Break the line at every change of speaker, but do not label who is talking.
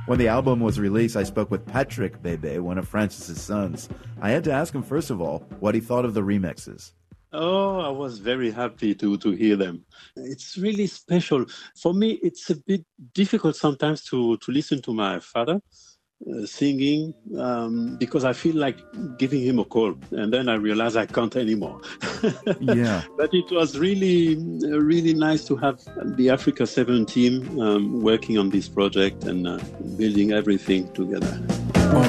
When the album was released, I spoke with Patrick Bebe, one of Francis's sons. I had to ask him, first of all, what he thought of the remixes.
Oh, I was very happy to hear them. It's really special. For me, it's a bit difficult sometimes to listen to my father singing because I feel like giving him a call, and then I realize I can't anymore.
Yeah.
But it was really, really nice to have the Africa 7 team working on this project and building everything together.